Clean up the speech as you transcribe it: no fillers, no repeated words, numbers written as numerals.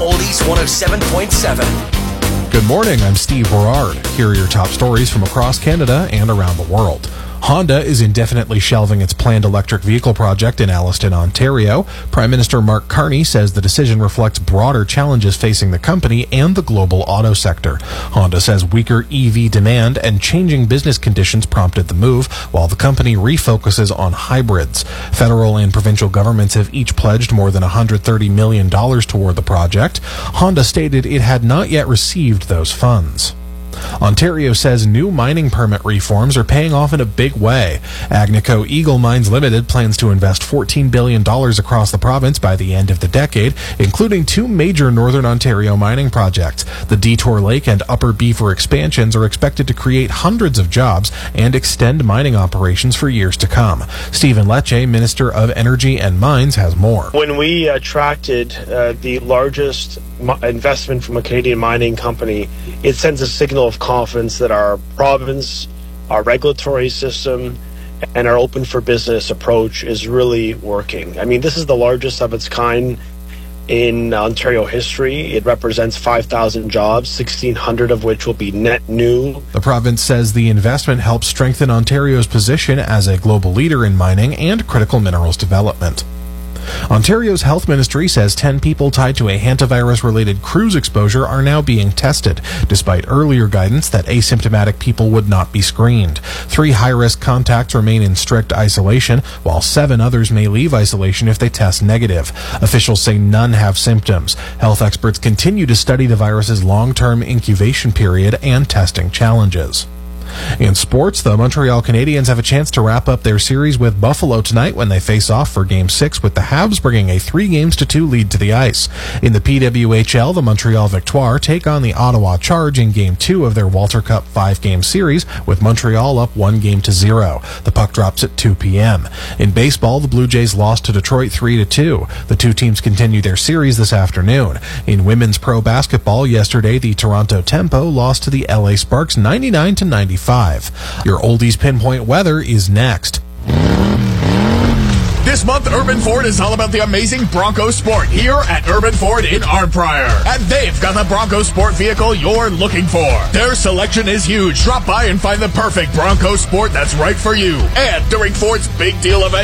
Oldies 107.7. Good morning, I'm Steve Berard. Here are your top stories from across Canada and around the world. Honda is indefinitely shelving its planned electric vehicle project in Alliston, Ontario. Prime Minister Mark Carney says the decision reflects broader challenges facing the company and the global auto sector. Honda says weaker EV demand and changing business conditions prompted the move, while the company refocuses on hybrids. Federal and provincial governments have each pledged more than $130 million toward the project. Honda stated it had not yet received those funds. Ontario says new mining permit reforms are paying off in a big way. Agnico Eagle Mines Limited plans to invest $14 billion across the province by the end of the decade, including two major Northern Ontario mining projects. The Detour Lake and Upper Beaver expansions are expected to create hundreds of jobs and extend mining operations for years to come. Stephen Lecce, Minister of Energy and Mines, has more. When we attracted the largest investment from a Canadian mining company, it sends a signal of confidence that our province, our regulatory system, and our open for business approach is really working. I mean, this is the largest of its kind in Ontario history. It represents 5,000 jobs, 1,600 of which will be net new. The province says the investment helps strengthen Ontario's position as a global leader in mining and critical minerals development. Ontario's health ministry says 10 people tied to a hantavirus-related cruise exposure are now being tested, despite earlier guidance that asymptomatic people would not be screened. 3 high-risk contacts remain in strict isolation, while 7 others may leave isolation if they test negative. Officials say none have symptoms. Health experts continue to study the virus's long-term incubation period and testing challenges. In sports, the Montreal Canadiens have a chance to wrap up their series with Buffalo tonight when they face off for Game 6, with the Habs bringing a 3-2 lead to the ice. In the PWHL, the Montreal Victoire take on the Ottawa Charge in Game 2 of their Walter Cup 5-game series, with Montreal up 1-0. The puck drops at 2 p.m. In baseball, the Blue Jays lost to Detroit 3-2. The two teams continue their series this afternoon. In women's pro basketball, yesterday the Toronto Tempo lost to the LA Sparks 99-95. Your Oldies Pinpoint weather is next. This month, Urban Ford is all about the amazing Bronco Sport here at Urban Ford in Arnprior. And they've got the Bronco Sport vehicle you're looking for. Their selection is huge. Drop by and find the perfect Bronco Sport that's right for you. And during Ford's Big Deal event,